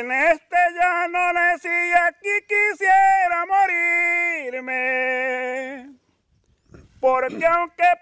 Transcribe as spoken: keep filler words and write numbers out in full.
en este llano nací y aquí quisiera morirme. Porque aunque